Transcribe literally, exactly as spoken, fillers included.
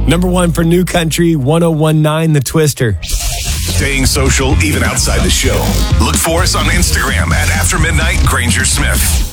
Number one for New Country, one oh one point nine The Twister. Staying social even outside the show. Look for us on Instagram at After Midnight Granger Smith.